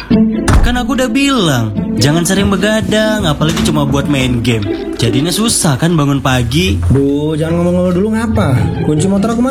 Kan aku udah bilang, jangan sering begadang, apalagi cuma buat main game. Jadinya susah kan bangun pagi. Duh, jangan ngomong-ngomong dulu ngapa? Kunci motor aku mana?